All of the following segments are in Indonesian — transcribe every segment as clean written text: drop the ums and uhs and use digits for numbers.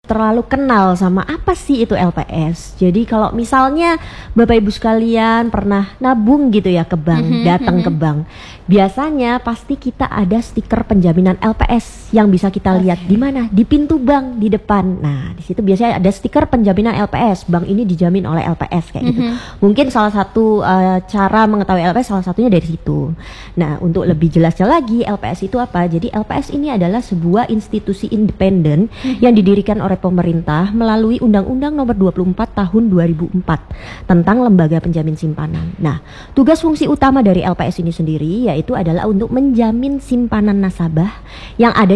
terlalu kenal sama apa sih itu LPS. Jadi kalau misalnya Bapak Ibu sekalian pernah nabung gitu ya ke bank, datang ke bank, biasanya pasti kita ada stiker penjaminan LPS yang bisa kita lihat di mana? Di pintu bank di depan. Nah, di situ biasanya ada stiker penjaminan LPS. Bank ini dijamin oleh LPS kayak gitu. Mungkin salah satu cara mengetahui LPS salah satunya dari situ. Nah, untuk lebih jelasnya lagi, LPS itu apa? Jadi LPS ini adalah sebuah institusi independen yang didirikan oleh pemerintah melalui Undang-Undang Nomor 24 Tahun 2004 tentang lembaga penjamin simpanan. Nah, tugas fungsi utama dari LPS ini sendiri yaitu adalah untuk menjamin simpanan nasabah yang ada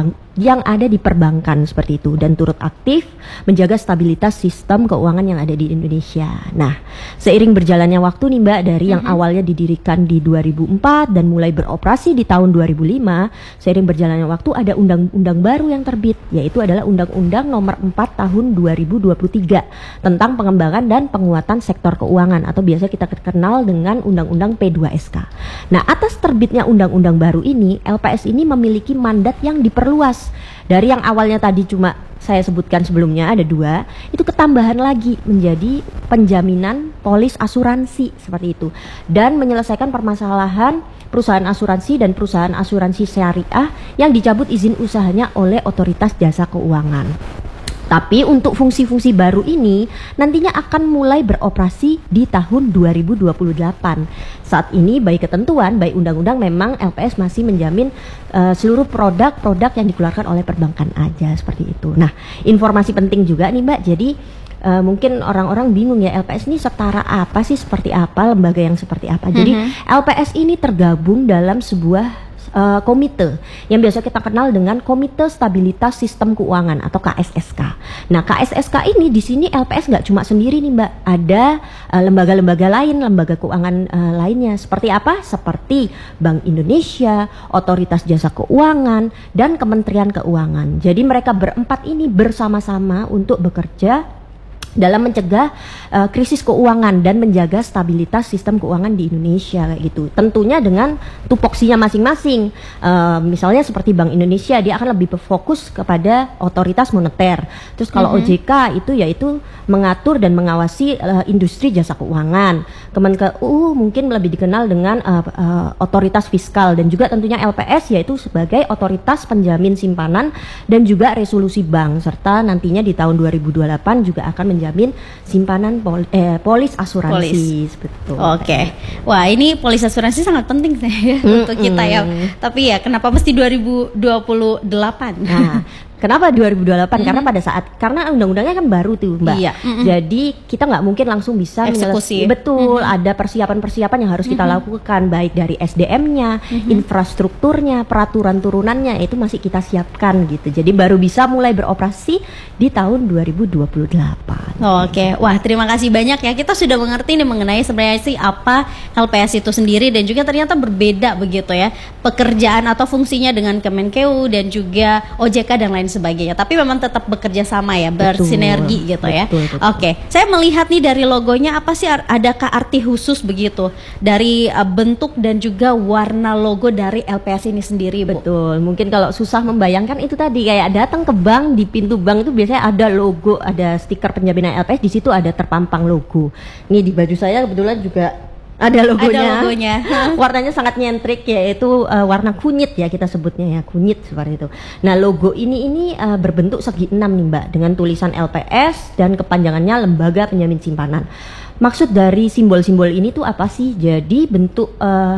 di perbankan seperti itu, dan turut aktif menjaga stabilitas sistem keuangan yang ada di Indonesia. Nah, seiring berjalannya waktu nih Mbak, dari yang awalnya didirikan di 2004 dan mulai beroperasi di tahun 2005, seiring berjalannya waktu ada undang-undang baru yang terbit, yaitu adalah Undang-Undang Nomor 4 Tahun 2023 tentang pengembangan dan penguatan sektor keuangan, atau biasa kita kenal dengan Undang-Undang P2SK. Nah, atas terbitnya undang-undang baru ini, LPS ini memiliki mandat yang diperluas. Dari yang awalnya tadi cuma saya sebutkan sebelumnya ada 2, itu ketambahan lagi menjadi penjaminan polis asuransi seperti itu, dan menyelesaikan permasalahan perusahaan asuransi dan perusahaan asuransi syariah yang dicabut izin usahanya oleh Otoritas Jasa Keuangan. Tapi untuk fungsi-fungsi baru ini nantinya akan mulai beroperasi di tahun 2028. Saat ini baik ketentuan, baik undang-undang, memang LPS masih menjamin seluruh produk-produk yang dikeluarkan oleh perbankan aja seperti itu. Nah, informasi penting juga nih Mbak, jadi mungkin orang-orang bingung ya, LPS ini setara apa sih, seperti apa, lembaga yang seperti apa. Jadi LPS ini tergabung dalam sebuah komite yang biasa kita kenal dengan Komite Stabilitas Sistem Keuangan atau KSSK. Nah, KSSK ini di sini LPS nggak cuma sendiri nih Mbak, ada lembaga-lembaga lain, lembaga keuangan lainnya. Seperti apa? Seperti Bank Indonesia, Otoritas Jasa Keuangan, dan Kementerian Keuangan. Jadi mereka berempat ini bersama-sama untuk bekerja dalam mencegah krisis keuangan dan menjaga stabilitas sistem keuangan di Indonesia kayak gitu. Tentunya dengan tupoksinya masing-masing. Misalnya seperti Bank Indonesia, dia akan lebih berfokus kepada otoritas moneter. Terus kalau OJK itu yaitu mengatur dan mengawasi industri jasa keuangan. Kemenkeu mungkin lebih dikenal dengan otoritas fiskal, dan juga tentunya LPS yaitu sebagai otoritas penjamin simpanan dan juga resolusi bank, serta nantinya di tahun 2028 juga akan menjamin simpanan polis asuransi. Betul. Oke. Wah, ini polis asuransi sangat penting ya untuk kita ya. Tapi ya kenapa mesti 2028? Nah, kenapa 2028? Karena undang-undangnya kan baru tuh Mbak. Iya. Jadi kita nggak mungkin langsung bisa eksekusi. Betul, ada persiapan-persiapan yang harus kita lakukan, baik dari SDM-nya, infrastrukturnya, peraturan turunannya, itu masih kita siapkan gitu. Jadi baru bisa mulai beroperasi di tahun 2028. Oke. Wah, terima kasih banyak ya. Kita sudah mengerti nih mengenai sebenarnya sih apa LPS itu sendiri, dan juga ternyata berbeda begitu ya pekerjaan atau fungsinya dengan Kemenkeu dan juga OJK dan lain sebagainya, tapi memang tetap bekerja sama ya, bersinergi gitu ya. Betul. Oke, saya melihat nih dari logonya, apa sih, adakah arti khusus begitu dari bentuk dan juga warna logo dari LPS ini sendiri, Bu? Betul, mungkin kalau susah membayangkan itu tadi, kayak datang ke bank, di pintu bank itu biasanya ada logo, ada stiker penjaminan LPS, di situ ada terpampang logo. Ini di baju saya kebetulan juga ada logonya. Warnanya sangat nyentrik, yaitu warna kunyit ya, kita sebutnya ya, kunyit seperti itu. Nah, logo ini berbentuk segi 6 nih Mbak, dengan tulisan LPS dan kepanjangannya Lembaga Penjamin Simpanan. Maksud dari simbol-simbol ini tuh apa sih? Jadi bentuk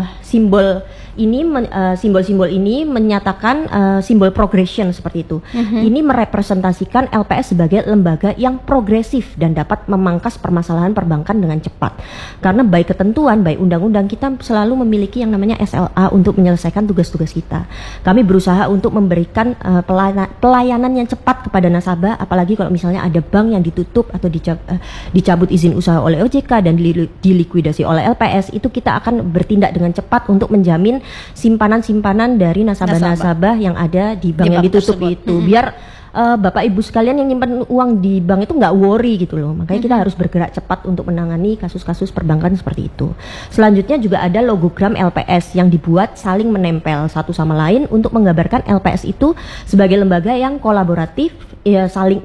simbol-simbol ini menyatakan simbol progression seperti itu. Ini merepresentasikan LPS sebagai lembaga yang progresif dan dapat memangkas permasalahan perbankan dengan cepat. Karena baik ketentuan, baik undang-undang, kita selalu memiliki yang namanya SLA untuk menyelesaikan tugas-tugas kita. Kami berusaha untuk memberikan pelayanan yang cepat kepada nasabah, apalagi kalau misalnya ada bank yang ditutup atau dicabut izin usaha oleh OJK dan dilikuidasi oleh LPS, itu kita akan bertindak dengan cepat untuk menjamin simpanan-simpanan dari nasabah-nasabah yang ada di bank yang ditutup itu, biar Bapak Ibu sekalian yang nyimpan uang di bank itu nggak worry gitu loh. Makanya kita harus bergerak cepat untuk menangani kasus-kasus perbankan seperti itu. Selanjutnya juga ada logogram LPS yang dibuat saling menempel satu sama lain untuk menggambarkan LPS itu sebagai lembaga yang kolaboratif, ya, saling